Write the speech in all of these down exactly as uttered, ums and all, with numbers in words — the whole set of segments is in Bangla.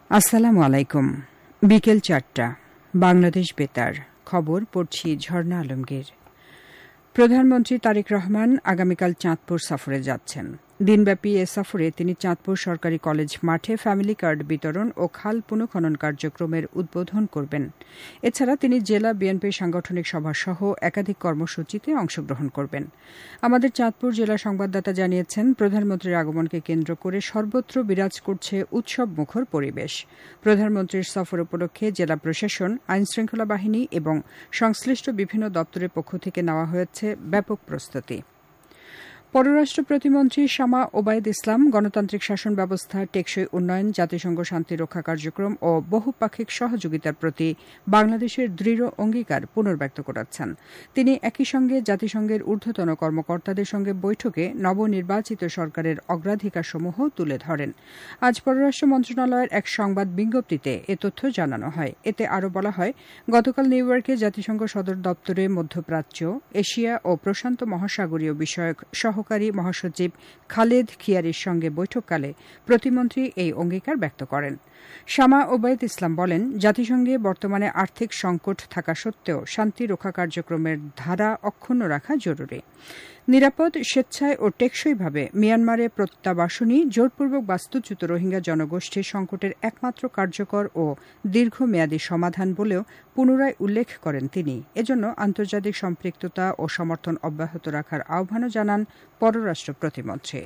আসসালামু আলাইকুম। বিকেল চারটা, বাংলাদেশ বেতার খবর পড়ছি ঝর্ণা আলমগীর। প্রধানমন্ত্রী তারেক রহমান আগামীকাল চাঁদপুর সফরে যাচ্ছেন। দিনব্যাপী এ সফরে তিনি চাঁদপুর সরকারি কলেজ মাঠে ফ্যামিলি কার্ড বিতরণ ও খাল পুনঃখনন কার্যক্রমের উদ্বোধন করবেন। এছাড়া তিনি জেলা বিএনপির সাংগঠনিক সভাসহ একাধিক কর্মসূচিতে অংশগ্রহণ করবেন। আমাদের চাঁদপুর জেলা সংবাদদাতা জানিয়েছেন, প্রধানমন্ত্রীর আগমনকে কেন্দ্র করে সর্বত্র বিরাজ করছে উৎসবমুখর পরিবেশ। প্রধানমন্ত্রীর সফর উপলক্ষে জেলা প্রশাসন, আইনশৃঙ্খলা বাহিনী এবং সংশ্লিষ্ট বিভিন্ন দপ্তরের পক্ষ থেকে নেওয়া হয়েছে ব্যাপক প্রস্তুতি। পররাষ্ট্র প্রতিমন্ত্রী শামা ওবায়দ ইসলাম গণতান্ত্রিক শাসন ব্যবস্থা, টেকসই উন্নয়ন, জাতিসংঘ শান্তিরক্ষা কার্যক্রম ও বহুপাক্ষিক সহযোগিতার প্রতি বাংলাদেশের দৃঢ় অঙ্গীকার পুনর্ব্যক্ত করেছেন। তিনি একই সঙ্গে জাতিসংঘের ঊর্ধ্বতন কর্মকর্তাদের সঙ্গে বৈঠকে নবনির্বাচিত সরকারের অগ্রাধিকারসমূহ তুলে ধরেন। আজ পররাষ্ট্র মন্ত্রণালয়ের এক সংবাদ বিজ্ঞপ্তিতে এ তথ্য জানানো হয়। এতে আরও বলা হয়, গতকাল নিউ ইয়র্কে জাতিসংঘ সদর দপ্তরে মধ্যপ্রাচ্য, এশিয়া ও প্রশান্ত মহাসাগরীয় বিষয়ক সহকারী মহাসচিব খালেদ খিয়ারির সঙ্গে বৈঠককালে প্রতিমন্ত্রী এই অঙ্গীকার ব্যক্ত করেন। শামা ওবায়দ ইসলাম বলেন, জাতিসংঘে বর্তমানে আর্থিক সংকট থাকা সত্ত্বেও শান্তি রক্ষা কার্যক্রমের ধারা অক্ষুণ্ণ রাখা জরুরি। নিরাপদ, স্বেচ্ছায় ও টেকসইভাবে মিয়ানমারে প্রত্যাবাসনী জোরপূর্বক বাস্তুচ্যুত রোহিঙ্গা জনগোষ্ঠীর সংকটের একমাত্র কার্যকর ও দীর্ঘমেয়াদী সমাধান বলেও পুনরায় উল্লেখ করেন তিনি। এজন্য আন্তর্জাতিক সম্পৃক্ততা ও সমর্থন অব্যাহত রাখার আহ্বানও জানান পররাষ্ট্র প্রতিমন্ত্রী।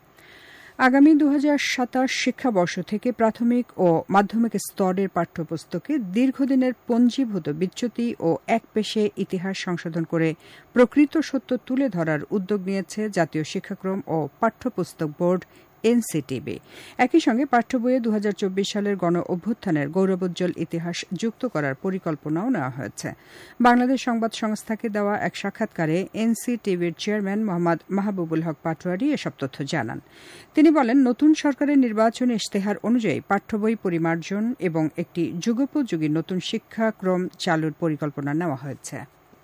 আগামী দু হাজার সাতাশ শিক্ষাবর্ষ থেকে প্রাথমিক ও মাধ্যমিক স্তরের পাঠ্যপুস্তকে দীর্ঘদিনের পঞ্জীভূত বিচ্যুতি ও একপেশে ইতিহাস সংশোধন করে প্রকৃত সত্য তুলে ধরার উদ্যোগ নিয়েছে জাতীয় শিক্ষাক্রম ও পাঠ্যপুস্তক বোর্ড এনসিটিবি। একই সঙ্গে পাঠ্য বইয়ে দু হাজার চব্বিশ সালের গণ অভ্যুত্থানের গৌরবোজ্জ্বল ইতিহাস যুক্ত করার পরিকল্পনাও নেওয়া হয়েছে। বাংলাদেশ সংবাদ সংস্থাকে দেওয়া এক সাক্ষাৎকারে এনসিটিবির চেয়ারম্যান মোহাম্মদ মাহবুবুল হক পাটোয়ারি এসব তথ্য জানান। তিনি বলেন, নতুন সরকারের নির্বাচনী ইশতেহার অনুযায়ী পাঠ্য বই পরিমার্জন এবং একটি যুগোপযোগী নতুন শিক্ষাক্রম চালুর পরিকল্পনা নেওয়া হয়েছে।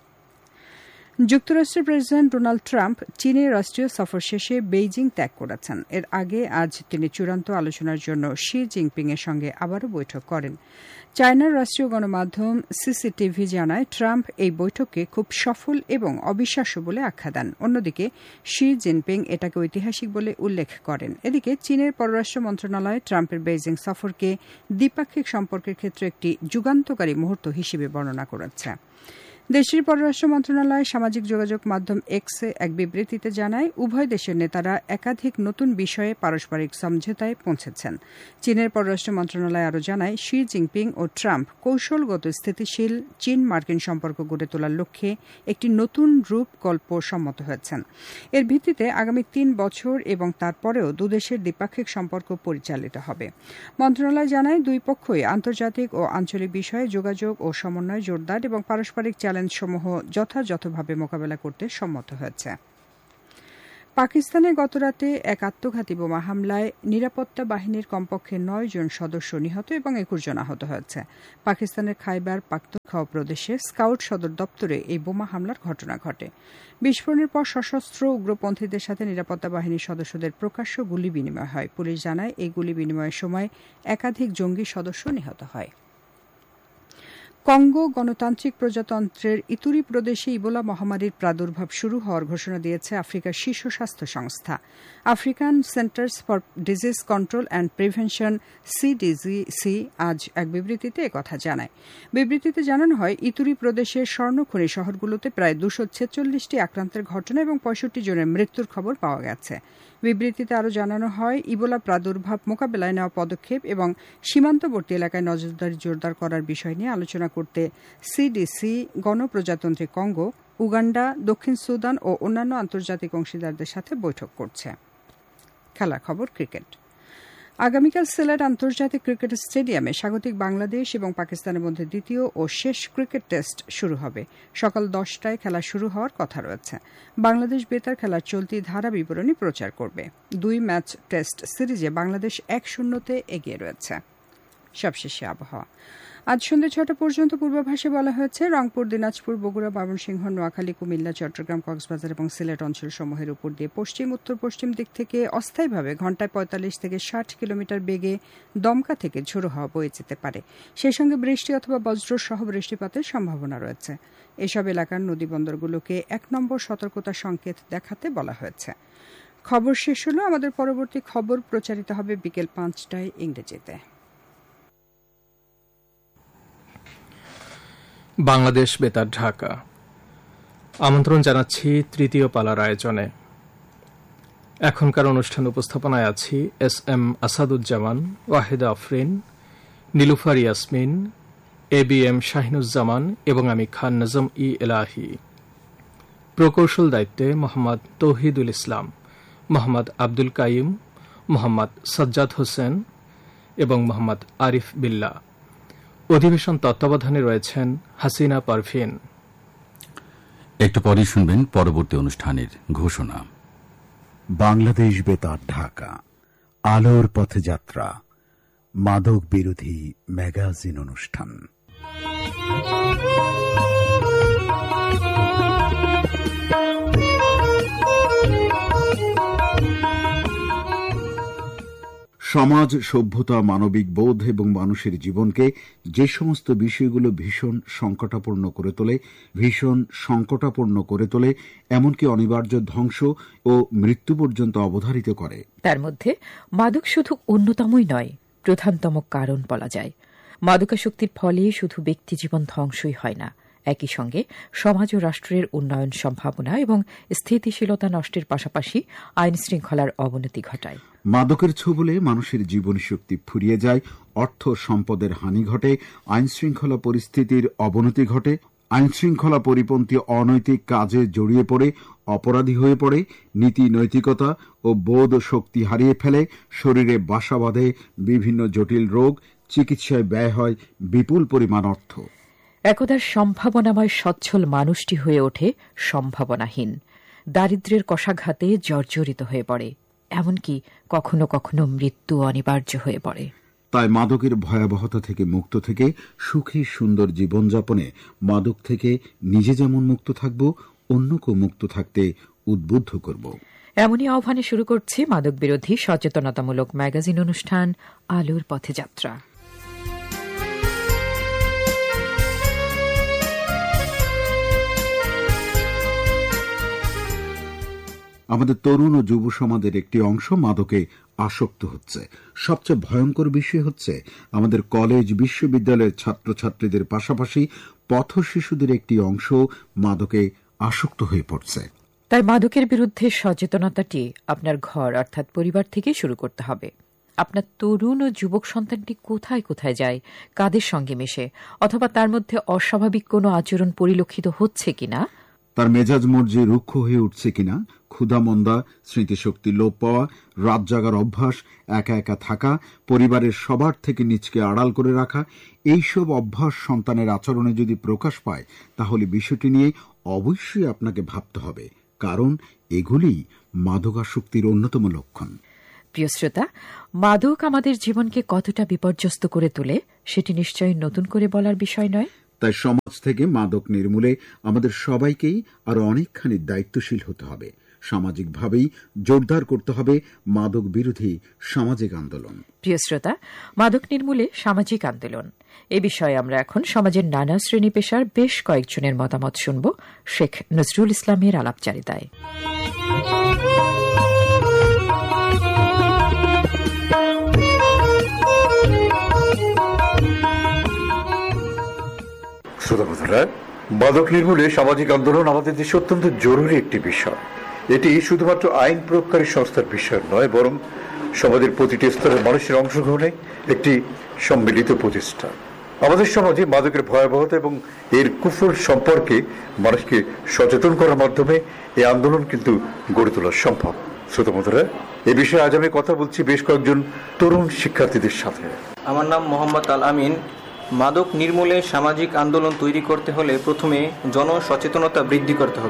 যুক্তরাষ্ট্রের প্রেসিডেন্ট ডোনাল্ড ট্রাম্প চীনের রাষ্ট্রীয় সফর শেষে বেইজিং ত্যাগ করেছেন। এর আগে আজ তিনি চূড়ান্ত আলোচনার জন্য শি জিনপিং এর সঙ্গে আবারও বৈঠক করেন। চায়নার রাষ্ট্রীয় গণমাধ্যম সিসিটিভি জানায়, ট্রাম্প এই বৈঠককে খুব সফল এবং অবিশ্বাস্য বলে আখ্যা দেন। অন্যদিকে শি জিনপিং এটাকে ঐতিহাসিক বলে উল্লেখ করেন। এদিকে চীনের পররাষ্ট্র মন্ত্রণালয় ট্রাম্পের বেইজিং সফরকে দ্বিপাক্ষিক সম্পর্কের ক্ষেত্রে একটি যুগান্তকারী মুহূর্ত হিসেবে বর্ণনা করেছে। দেশটির পররাষ্ট্র মন্ত্রণালয় সামাজিক যোগাযোগ মাধ্যম এক্সে এক বিবৃতিতে জানায়, উভয় দেশের নেতারা একাধিক নতুন বিষয়ে পারস্পরিক সমঝোতায় পৌঁছেছেন। চীনের পররাষ্ট্র মন্ত্রণালয় আরও জানায়, শি জিনপিং ও ট্রাম্প কৌশলগত স্থিতিশীল চীন মার্কিন সম্পর্ক গড়ে তোলার লক্ষ্যে একটি নতুন রূপকল্প সম্মত হয়েছেন। এর ভিত্তিতে আগামী তিন বছর এবং তারপরেও দুদেশের দ্বিপাক্ষিক সম্পর্ক পরিচালিত হবে। মন্ত্রণালয় জানায়, দুই পক্ষই আন্তর্জাতিক ও আঞ্চলিক বিষয়ে যোগাযোগ ও সমন্বয় জোরদার এবং পারস্পরিক চ্যালেঞ্জসমূহ যথাযথভাবে মোকাবেলা করতে সম্মত হয়েছে। পাকিস্তানে গতরাতে এক আত্মঘাতী বোমা হামলায় নিরাপত্তা বাহিনীর কমপক্ষে নয় জন সদস্য নিহত এবং একুশ জন আহত হয়েছে। পাকিস্তানের খাইবার পাখতুনখোয়া প্রদেশে স্কাউট সদর দপ্তরে এই বোমা হামলার ঘটনা ঘটে। বিস্ফোরণের পর সশস্ত্র উগ্রপন্থীদের সাথে নিরাপত্তা বাহিনীর সদস্যদের প্রকাশ্য গুলি বিনিময় হয়। পুলিশ জানায়, এই গুলি বিনিময়ের সময় একাধিক জঙ্গি সদস্য নিহত হয়। কঙ্গো গণতান্ত্রিক প্রজাতন্ত্রের ইতুরি প্রদেশে ইবোলা মহামারীর প্রাদুর্ভাব শুরু হওয়ার ঘোষণা দিয়েছে আফ্রিকার শীর্ষ স্বাস্থ্য সংস্থা। African saunters for disease control and prevention সিডিজিসি আজ এক বিবৃতিতে একথা জানায়। বিবৃতিতে জানানো হয়, ইতুরি প্রদেশের স্বর্ণখনি শহরগুলোতে প্রায় দুশো ছেচল্লিশটি আক্রান্তের ঘটনা এবং পঁয়ষট্টি জনের মৃত্যুর খবর পাওয়া গেছে। বিবৃতিতে আরও জানানো হয়, ইবোলা প্রাদুর্ভাব মোকাবেলায় নেওয়া পদক্ষেপ এবং সীমান্তবর্তী এলাকায় নজরদারি জোরদার করার বিষয় নিয়ে আলোচনা করতে সিডিসি গণপ্রজাতন্ত্রী কঙ্গো, উগান্ডা, দক্ষিণ সুদান ও অন্যান্য আন্তর্জাতিক অংশীদারদের সাথে বৈঠক করছে। খেলার খবর, ক্রিকেট। আগামীকাল সিলেট আন্তর্জাতিক ক্রিকেট স্টেডিয়ামে স্বাগতিক বাংলাদেশ এবং পাকিস্তানের মধ্যে দ্বিতীয় ও শেষ ক্রিকেট টেস্ট শুরু হবে। সকাল দশটায় খেলা শুরু হওয়ার কথা রয়েছে। বাংলাদেশ বেতার খেলার চলতি ধারা বিবরণী প্রচার করবে। দুই ম্যাচ টেস্ট সিরিজে বাংলাদেশ এক শূন্যতে এগিয়ে রয়েছে। সবশেষে আবহাওয়া। আজ সন্ধ্যে ছটা পর্যন্ত পূর্বাভাসে বলা হয়েছে রংপুর, দিনাজপুর, বগুড়া, ময়মনসিংহ, নোয়াখালী, কুমিল্লা, চট্টগ্রাম, কক্সবাজার এবং সিলেট অঞ্চলসমূহের উপর দিয়ে পশ্চিম উত্তর পশ্চিম দিক থেকে অস্থায়ীভাবে ঘণ্টায় পঁয়তাল্লিশ থেকে ষাট কিলোমিটার বেগে দমকা থেকে ঝোড়ো হাওয়া বয়ে যেতে পারে। সেই সঙ্গে বৃষ্টি অথবা বজ্রসহ বৃষ্টিপাতের সম্ভাবনা রয়েছে। এসব এলাকার নদীবন্দরগুলোকে এক নম্বর সতর্কতা সংকেত দেখাতে বলা হয়েছে। খবর শেষ হলো। আমাদের পরবর্তী খবর প্রচারিত হবে বিকেল পাঁচটায় ইংরেজিতে। বাংলাদেশ বেতার, ঢাকা। আমন্ত্রণ জানাচ্ছি তৃতীয় পালার আয়োজনে। এখনকার অনুষ্ঠান উপস্থাপনায় আছি S M Asaduzzaman, Waheeda Afrin, Nilufar Yasmin, A B M Shahinuzzaman এবং আমি খান নজম ই এলাহি। প্রকৌশল দায়িত্বে মোহাম্মদ তৌহিদুল ইসলাম, মোহাম্মদ আব্দুল কাইম, মোহাম্মদ সাজ্জাদ হোসেন এবং মোহাম্মদ আরিফ বিল্লাহ। অধিবেশন তত্ত্বাবধানে রয়েছেন হাসিনা পারভিন। একটু পরেই শুনবেন পরবর্তী অনুষ্ঠানের ঘোষণা। বাংলাদেশ বেতার, ঢাকা। আলোর পথযাত্রা, মাদক বিরোধী ম্যাগাজিন অনুষ্ঠান। সমাজ, সভ্যতা, মানবিক বোধ এবং মানুষের জীবনকে যে সমস্ত বিষয়গুলো ভীষণ সংকটাপন্ন করে তোলে ভীষণ সংকটাপন্ন করে তোলে এমনকি অনিবার্য ধ্বংস ও মৃত্যু পর্যন্ত অবধারিত করে, তার মধ্যে মাদক শুধু অন্যতমই নয়, প্রধানতম কারণ বলা যায়। মাদকাসক্তির ফলে শুধু ব্যক্তি জীবন ধ্বংসই হয় না, একই সঙ্গে সমাজ ও রাষ্ট্রের উন্নয়ন সম্ভাবনা এবং স্থিতিশীলতা নষ্টের পাশাপাশি আইন শৃঙ্খলার অবনতি ঘটায়। মাদকের ছোবলে মানুষের জীবনী শক্তি ফুরিয়ে যায়, অর্থ সম্পদের হানি ঘটে, আইন শৃঙ্খলা পরিস্থিতির অবনতি ঘটে, আইন শৃঙ্খলা পরিপন্থী অনৈতিক কাজে জড়িয়ে পড়ে অপরাধী হয়ে পড়ে, নীতি নৈতিকতা ও বোধ শক্তি হারিয়ে ফেলে, শরীরে বাসা বাঁধে বিভিন্ন জটিল রোগ, চিকিৎসায় ব্যয় হয় বিপুল পরিমাণ অর্থ। একদা সম্ভাবনাময় সচ্ছল মানুষটি হয়ে ওঠে সম্ভাবনাহীন, দারিদ্র্যের কষাঘাতে জর্জরিত হয়ে পড়ে, এমনকি কখনো কখনো মৃত্যু অনিবার্য হয়ে পড়ে। তাই মাদকের ভয়াবহতা থেকে মুক্ত থেকে সুখী সুন্দর জীবনযাপনে মাদক থেকে নিজে যেমন মুক্ত থাকব, অন্যকেও মুক্ত থাকতে উদ্বুদ্ধ করব। এমনই আহ্বানে শুরু করছি মাদক বিরোধী সচেতনতামূলক ম্যাগাজিন অনুষ্ঠান আলোর পথে যাত্রা। আমাদের তরুণ ও যুব সমাজের একটি অংশ মাদকে আসক্ত হচ্ছে। সবচেয়ে ভয়ঙ্কর বিষয় হচ্ছে আমাদের কলেজ, বিশ্ববিদ্যালয়ের ছাত্রছাত্রীদের পাশাপাশি পথ শিশুদের একটি অংশ মাদকে আসক্ত হয়ে পড়ছে। তাই মাদকের বিরুদ্ধে সচেতনতাটি আপনার ঘর অর্থাৎ পরিবার থেকে শুরু করতে হবে। আপনার তরুণ ও যুবক সন্তানটি কোথায় কোথায় যায়, কাদের সঙ্গে মেশে, অথবা তার মধ্যে অস্বাভাবিক কোনো আচরণ পরিলক্ষিত হচ্ছে কিনা, তার মেজাজ মর্জি রুক্ষ হয়ে উঠছে কিনা, ক্ষুধামন্দা, স্মৃতিশক্তি লোপ পাওয়া, রাত জাগার অভ্যাস, একা একা থাকা, পরিবারের সবার থেকে নিজকে আড়াল করে রাখা, এইসব অভ্যাস সন্তানের আচরণে যদি প্রকাশ পায় তাহলে বিষয়টি নিয়ে অবশ্যই আপনাকে ভাবতে হবে, কারণ এগুলি মাদকাসক্তির অন্যতম লক্ষণ। প্রিয় শ্রোতা, মাদক আমাদের জীবনকে কতটা বিপর্যস্ত করে তোলে সেটি নিশ্চয়ই নতুন করে বলার বিষয় নয়। তাই সমাজ থেকে মাদক নির্মূলে আমাদের সবাইকেই আরো অনেকখানি দায়িত্বশীল হতে হবে। সামাজিকভাবেই জোরদার করতে হবে মাদক বিরোধী সামাজিক আন্দোলন। প্রিয় শ্রোতা, মাদক নির্মূলে সামাজিক আন্দোলন এ বিষয়ে আমরা এখন সমাজের নানা শ্রেণী পেশার বেশ কয়েকজনের মতামত শুনব শেখ নজরুল ইসলামের আলাপচারিতায়। মাদক নির্মূলে সামাজিক আন্দোলন আমাদের দেশে অত্যন্ত জরুরি একটি বিষয়। এটি শুধুমাত্র আইন প্রয়োগকারী সংস্থার বিষয় নয়, বরং সমাজের প্রতিটি স্তরের মানুষের অংশগ্রহণে একটি সম্মিলিত প্রচেষ্টা। আমাদের সমাজে মাদকের ভয়াবহতা এবং এর কুফল সম্পর্কে মানুষকে সচেতন করার মাধ্যমে এই আন্দোলন কিন্তু গড়ে তোলা সম্ভব। শ্রোতা বন্ধুরা, এ বিষয়ে আজ আমি কথা বলছি বেশ কয়েকজন তরুণ শিক্ষার্থীদের সাথে। আমার নাম মোহাম্মদ আল আমিন। মাদক নির্মূলে সামাজিক আন্দোলন তৈরি করতে হলে প্রথমে জনসচেতনতা বৃদ্ধি করতে হবে।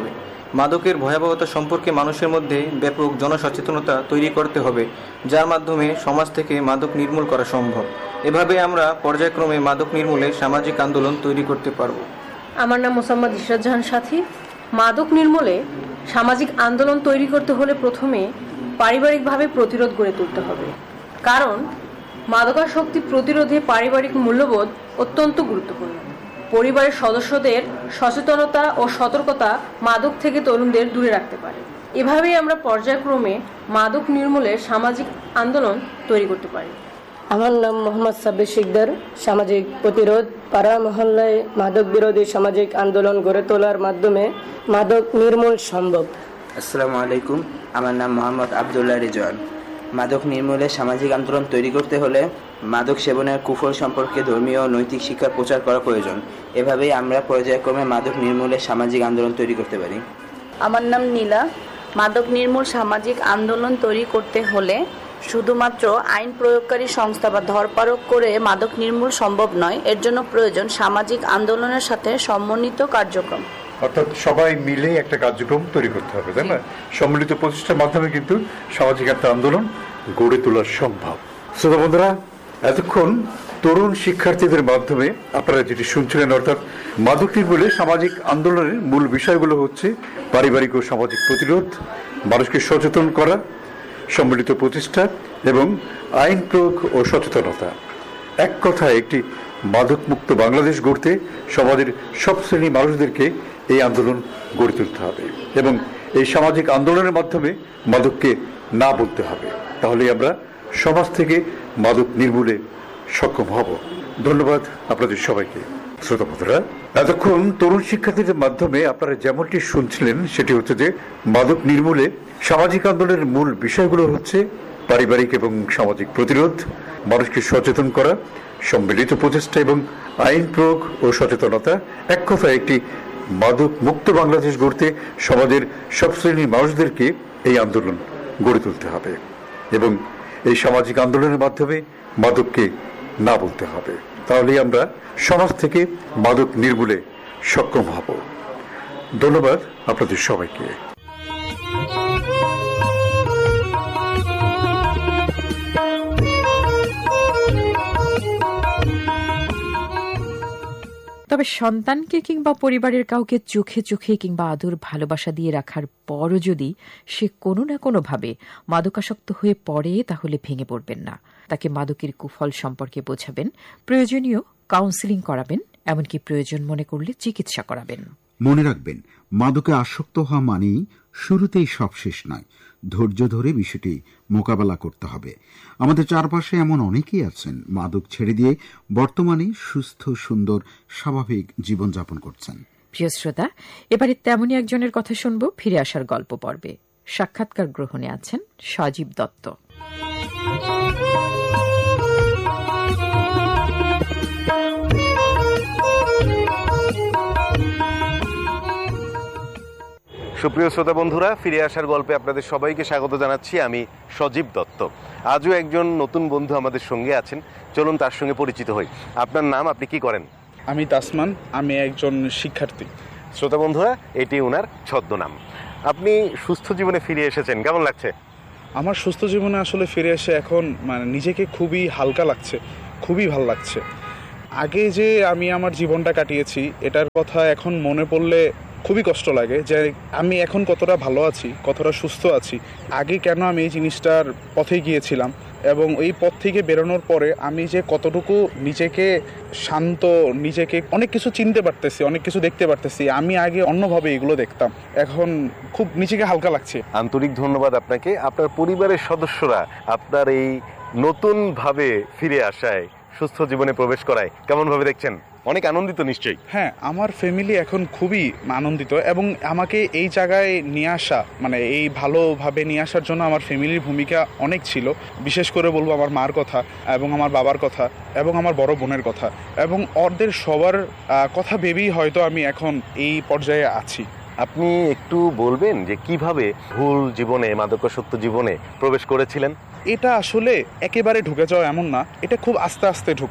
মাদকের ভয়াবহতা সম্পর্কে মানুষের মধ্যে ব্যাপক জনসচেতনতা তৈরি করতে হবে, যার মাধ্যমে সমাজ থেকে মাদক নির্মূল করা সম্ভব। এভাবে আমরা পর্যায়ক্রমে মাদক নির্মূলে সামাজিক আন্দোলন তৈরি করতে পারব। আমার নাম মোসাম্মদ ইশরাত জাহান সাথী। মাদক নির্মূলে সামাজিক আন্দোলন তৈরি করতে হলে প্রথমে পারিবারিকভাবে প্রতিরোধ গড়ে তুলতে হবে, কারণ মাদকাসক্তি প্রতিরোধে পারিবারিক মূল্যবোধ অত্যন্ত গুরুত্বপূর্ণ। পরিবারের সদস্যদের সচেতনতা ও সতর্কতা মাদক থেকে তরুণদের দূরে রাখতে পারে। এভাবেই আমরা পর্যায়ক্রমে মাদক নির্মূলের সামাজিক আন্দোলন তৈরি করতে পারি। আমার নাম মোহাম্মদ সাব্বির শিকদার। সামাজিক প্রতিরোধ, পাড়া মহল্লায় মাদক বিরোধী সামাজিক আন্দোলন গড়ে তোলার মাধ্যমে মাদক নির্মূল সম্ভব। আসসালামু আলাইকুম, আমার নাম মোহাম্মদ আবদুল্লাহ রিজওয়ান। মাদক নির্মূলে সামাজিক আন্দোলন তৈরি করতে হলে মাদক সেবনের কুফল সম্পর্কে ধর্মীয় ও নৈতিক শিক্ষার প্রচার করা প্রয়োজন। এভাবেই আমরা পর্যায়ক্রমে মাদক নির্মূলে সামাজিক আন্দোলন তৈরি করতে পারি। আমার নাম নীলা। মাদক নির্মূল সামাজিক আন্দোলন তৈরি করতে হলে শুধুমাত্র আইন প্রয়োগকারী সংস্থা বা ধরপারক করে মাদক নির্মূল সম্ভব নয়, এর জন্য প্রয়োজন সামাজিক আন্দোলনের সাথে সমন্বিত কার্যক্রম। অর্থাৎ সবাই মিলে একটা কার্যক্রম তৈরি করতে হবে, তাই না? সম্মিলিত প্রচেষ্টার মাধ্যমে কিন্তু সামাজিক একটা আন্দোলন গড়ে তোলা সম্ভব। শ্রোতা বন্ধুরা, এতক্ষণ তরুণ শিক্ষার্থীদের মাধ্যমে আপনারা যেটি শুনছিলেন, অর্থাৎ মাদক নির্মূলে সামাজিক আন্দোলনের মূল বিষয়গুলো হচ্ছে পারিবারিক ও সামাজিক প্রতিরোধ, মানুষকে সচেতন করা, সম্মিলিত প্রচেষ্টা এবং আইন প্রয়োগ ও সচেতনতা। এক কথায় একটি মাদক মুক্ত বাংলাদেশ গড়তে সমাজের সব শ্রেণীর মানুষদেরকে এই আন্দোলন গড়ে তুলতে হবে এবং এই সামাজিক আন্দোলনের মাধ্যমে মাদককে না বলতে হবে। তাহলে আমরা সমাজ থেকে মাদক নির্মূলে সক্ষম হব। ধন্যবাদ আপনাদের সবাইকে। শ্রোতা বন্ধুরা, এতক্ষণ তরুণ শিক্ষার্থীদের মাধ্যমে আপনারা যেমনটি শুনছিলেন সেটি হচ্ছে যে মাদক নির্মূলে সামাজিক আন্দোলনের মূল বিষয়গুলো হচ্ছে পারিবারিক এবং সামাজিক প্রতিরোধ, মানুষকে সচেতন করা, সম্মিলিত প্রচেষ্টা এবং আইন প্রয়োগ ও সচেতনতা। এক কথায় একটি মাদক মুক্ত বাংলাদেশ গড়তে সমাজের সব শ্রেণীর মানুষদেরকে এই আন্দোলন গড়ে তুলতে হবে এবং এই সামাজিক আন্দোলনের মাধ্যমে মাদককে না বলতে হবে। তাহলেই আমরা সমাজ থেকে মাদক নির্মূলে সক্ষম হব। ধন্যবাদ আপনাদের সবাইকে। তবে সন্তানকে কিংবা পরিবারের কাউকে চোখে চোখে কিংবা আদর ভালোবাসা দিয়ে রাখার পরও যদি সে কোনো না কোনোভাবে মাদকাসক্ত হয়ে পড়ে, তাহলে ভেঙে পড়বেন না। তাকে মাদকের কুফল সম্পর্কে বোঝাবেন, প্রয়োজনীয় কাউন্সেলিং করাবেন, এমনকি প্রয়োজন মনে করলে চিকিৎসা করাবেন। মনে রাখবেন, মাদকে আসক্ত হওয়া মানেই শুরুতেই সব শেষ নয়। ধৈর্য ধরে বিষয়টি মোকাবেলা করতে হবে। আমাদের চারপাশে এমন অনেকেই আছেন মাদক ছেড়ে দিয়ে বর্তমানে সুস্থ, সুন্দর, স্বাভাবিক জীবনযাপন করছেন। প্রিয় শ্রোতা, এবারে তেমনই একজনের কথা শুনব ফিরে আসার গল্প পর্বে। সাক্ষাৎকার গ্রহণে আছেন সজীব দত্ত। সুপ্রিয় শ্রোতা বন্ধুরা, ফিরে আসার গল্পে আপনাদের সবাইকে স্বাগত জানাচ্ছি। আমি সজীব দত্ত। আজও একজন নতুন বন্ধু আমাদের সঙ্গে আছেন, চলুন তার সঙ্গে পরিচিত হই। আপনার নাম, আপনি কি করেন? আমি তাসমান, আমি একজন শিক্ষার্থী। শ্রোতা বন্ধুরা, এটি ওনার ছদ্মনাম। আপনি সুস্থ জীবনে ফিরে এসেছেন, কেমন লাগছে? আমার সুস্থ জীবনে আসলে ফিরে এসে এখন মানে নিজেকে খুবই হালকা লাগছে, খুবই ভালো লাগছে। আগে যে আমি আমার জীবনটা কাটিয়েছি এটার কথা এখন মনে পড়লে খুবই কষ্ট লাগে যে আমি এখন কতটা ভালো আছি, কতটা সুস্থ আছি। আগে কেন আমি এই জিনিসটার পথে গিয়েছিলাম এবং এই পথ থেকে বেরোনোর পরে আমি যে কতটুকু নিজেকে শান্ত, নিজেকে অনেক কিছু চিনতে পারতেছি, অনেক কিছু দেখতে পারতেছি। আমি আগে অন্যভাবে এগুলো দেখতাম, এখন খুব নিজেকে হালকা লাগছে। আন্তরিক ধন্যবাদ আপনাকে। আপনার পরিবারের সদস্যরা আপনার এই নতুন ভাবে ফিরে আসায়, সুস্থ জীবনে প্রবেশ করায় কেমন ভাবে দেখছেন? অনেক আনন্দিত নিশ্চয়ই? হ্যাঁ, আমার ফ্যামিলি এখন খুবই আনন্দিত এবং আমাকে এই জায়গায় নিয়ে আসা, মানে এই ভালোভাবে নিয়ে আসার জন্য আমার ফ্যামিলির ভূমিকা অনেক ছিল। বিশেষ করে বলবো আমার মার কথা এবং আমার বাবার কথা এবং আমার বড় বোনের কথা, এবং ওদের সবার কথা ভেবেই হয়তো আমি এখন এই পর্যায়ে আছি। আপনি একটু বলবেন যে কিভাবে ভুল জীবনে, মাদকাসক্ত জীবনে প্রবেশ করেছিলেন? এটা আসলে একেবারে ঢুকে যাওয়া এমন না, এটা খুব আস্তে আস্তে ঢোকা।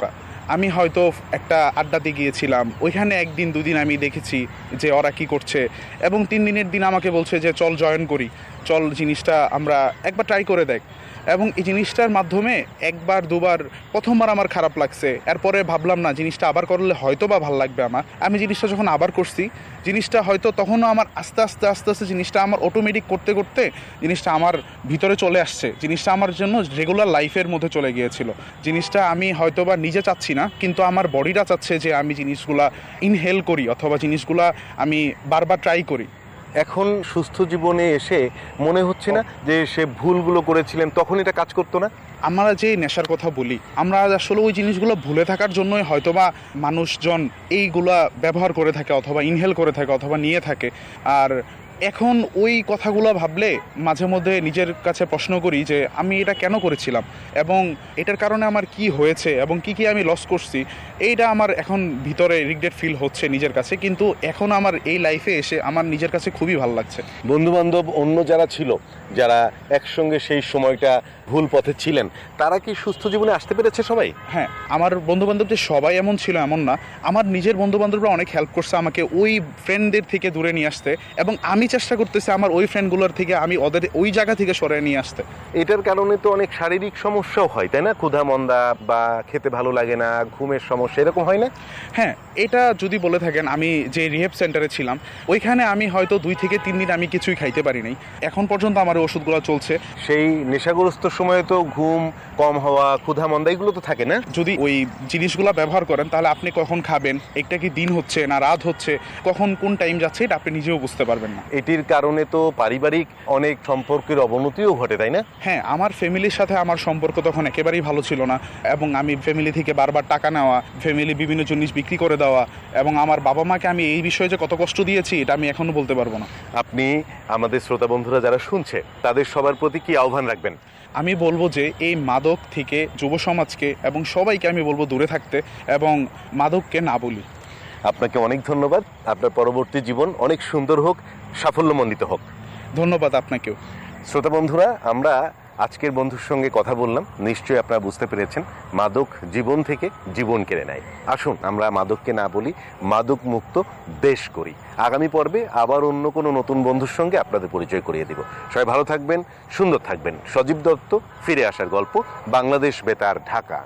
আমি হয়তো একটা আড্ডাতে গিয়েছিলাম, ওইখানে একদিন দুদিন আমি দেখেছি যে ওরা কি করছে, এবং তিন দিনের দিন আমাকে বলছে যে চল জয়েন করি, চল জিনিসটা আমরা একবার ট্রাই করে দেখ। এবং এই জিনিসটার মাধ্যমে একবার দুবার প্রথমবার আমার খারাপ লাগছে, এরপরে ভাবলাম না জিনিসটা আবার করলে হয়তো বা ভালো লাগবে আমার। আমি জিনিসটা যখন আবার করছি, জিনিসটা হয়তো তখনও আমার আস্তে আস্তে আস্তে আস্তে জিনিসটা আমার অটোমেটিক করতে করতে জিনিসটা আমার ভিতরে চলে আসছে, জিনিসটা আমার জন্য রেগুলার লাইফের মধ্যে চলে গিয়েছিল। জিনিসটা আমি হয়তো বা নিজে চাচ্ছি না, কিন্তু আমার বডিটা চাচ্ছে যে আমি জিনিসগুলা ইনহেল করি অথবা জিনিসগুলা আমি বারবার ট্রাই করি। এখন সুস্থ জীবনে এসে মনে হচ্ছে না যে সে ভুলগুলো করেছিলেন তখন এটা কাজ করতো না? আমরা যে নেশার কথা বলি, আমরা আসলে ওই জিনিসগুলো ভুলে থাকার জন্যই হয়তোবা মানুষজন এইগুলা ব্যবহার করে থাকে অথবা ইনহেল করে থাকে অথবা নিয়ে থাকে। আর এখন ওই কথাগুলো ভাবলে মাঝে মধ্যে নিজের কাছে প্রশ্ন করি যে আমি এটা কেন করেছিলাম এবং এটার কারণে আমার কি হয়েছে এবং কি কি আমি লস করছি। এইটা আমার এখন ভিতরে রিগ্রেট ফিল হচ্ছে নিজের কাছে, কিন্তু এখন আমার এই লাইফে এসে আমার নিজের কাছে খুবই ভালো লাগছে। বন্ধু বান্ধব অন্য যারা ছিল, যারা একসঙ্গে সেই সময়টা ভুল পথে ছিলেন, তারা কি সুস্থ জীবনে আসতে পেরেছে সবাই? হ্যাঁ, আমার বন্ধু বান্ধব যে সবাই এমন ছিল এমন না। আমার নিজের বন্ধু বান্ধবরা অনেক হেল্প করছে আমাকে ওই ফ্রেন্ডদের থেকে দূরে নিয়ে আসতে, এবং আমি চেষ্টা করতেছি আমার ওই ফ্রেন্ডগুলোর থেকে আমি ওদের ওই জায়গা থেকে সরিয়ে নিয়ে আসতে। এটার কারণে তো অনেক শারীরিক সমস্যাও হয়, তাই না? ক্ষুধা মন্দা বা খেতে ভালো লাগে না, ঘুমের সমস্যা, এরকম হয় না? হ্যাঁ, এটা যদি বলে থাকেন, আমি যে রিহেব সেন্টারে ছিলাম ওইখানে আমি হয়তো দুই থেকে তিন দিন আমি কিছুই খাইতে পারি নাই, এখন পর্যন্ত আমার ওষুধগুলো চলছে। সেই নেশাগ্রস্ত সময়ে তো ঘুম কম হওয়া, ক্ষুধা মন্দা এগুলো তো থাকে না? যদি ওই জিনিসগুলো ব্যবহার করেন তাহলে আপনি কখন খাবেন, একটা কি দিন হচ্ছে না রাত হচ্ছে, কখন কোন টাইম যাচ্ছে, এটা আপনি নিজেও বুঝতে পারবেন না। এটির কারণে তো পারিবারিক অনেক সম্পর্কের অবনতিও ঘটে, তাই না? হ্যাঁ, আমার ফ্যামিলির সাথে আমার সম্পর্ক তখন একেবারেই ভালো ছিল না, এবং আমি ফ্যামিলি থেকে বারবার টাকা নেওয়া, ফ্যামিলি বিভিন্ন জিনিস বিক্রি করে দেওয়া, এবং আমার বাবা মাকে আমি এই বিষয়ে যে কত কষ্ট দিয়েছি এটা আমি এখনো বলতে পারবো না। আপনি আমাদের শ্রোতা বন্ধুরা যারা শুনছে তাদের সবার প্রতি কি আহ্বান রাখবেন? আমি বলবো যে এই মাদক থেকে যুব সমাজকে এবং সবাইকে আমি বলবো দূরে থাকতে এবং মাদককে না বলি। আপনাকে অনেক ধন্যবাদ। আপনার পরবর্তী জীবন অনেক সুন্দর হোক, সাফল্যমণ্ডিত হোক। ধন্যবাদ আপনাকেও। শ্রোতা বন্ধুরা, আমরা আজকের বন্ধুর সঙ্গে কথা বললাম। নিশ্চয়ই আপনারা বুঝতে পেরেছেন মাদক জীবন থেকে জীবন কেড়ে নেয়। আসুন আমরা মাদককে না বলি, মাদক মুক্ত দেশ করি। আগামী পর্বে আবার অন্য কোনো নতুন বন্ধুর সঙ্গে আপনাদের পরিচয় করিয়ে দিব। সবাই ভালো থাকবেন, সুন্দর থাকবেন। সজীব দত্ত, ফিরে আসার গল্প, বাংলাদেশ বেতার, ঢাকা।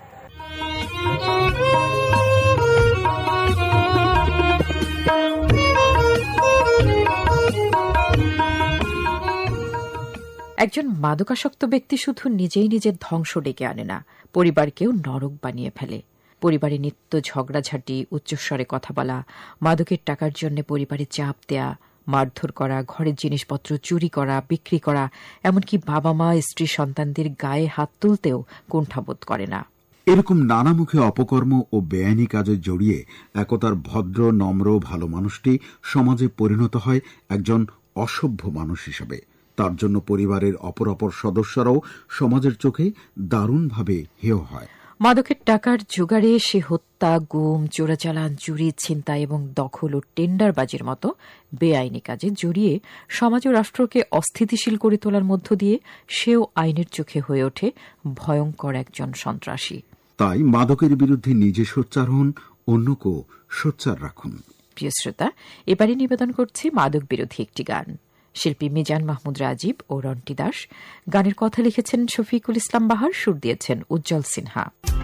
একজন মাদকাসক্ত ব্যক্তি শুধু নিজেই নিজের ধ্বংস ডেকে আনে না, পরিবারকেও নরক বানিয়ে ফেলে। পরিবারে নিত্য ঝগড়াঝাঁটি, উচ্চস্বরে কথা বলা, মাদকের টাকার জন্য পরিবারে চাপ দেয়া, মারধর করা, ঘরের জিনিসপত্র চুরি করা, বিক্রি করা, এমনকি বাবা মা স্ত্রী সন্তানদের গায়ে হাত তুলতেও কুণ্ঠাবোধ করে না। এরকম নানামুখী অপকর্ম ও বেআইনি কাজে জড়িয়ে একতার ভদ্র নম্র ভালো মানুষটি সমাজে পরিণত হয় একজন অসভ্য মানুষ হিসেবে। তার জন্য পরিবারের অপর অপর সদস্যরাও সমাজের চোখে দারুণভাবে হেয় হয়। মাদকের টাকার জোগাড়ে সে হত্যা, গুম, চোরাচালান, চুরি, ছিনতাই এবং দখল ও টেন্ডারবাজির মতো বেআইনি কাজে জড়িয়ে সমাজ ও রাষ্ট্রকে অস্থিতিশীল করে তোলার মধ্য দিয়ে সেও আইনের চোখে হয়ে ওঠে ভয়ঙ্কর একজন সন্ত্রাসী। তাই মাদকের বিরুদ্ধে নিজে সোচ্চার হন, অন্যকেও সোচ্চার রাখুন। প্রিয় শ্রোতা, এবারে নিবেদন করছি মাদক বিরোধী একটি গান। শিল্পী মিজান মাহমুদ রাজীব ও রন্টি দাস। গানের কথা লিখেছেন শফিকুল ইসলাম বাহার, সুর দিয়েছেন উজ্জ্বল সিনহা।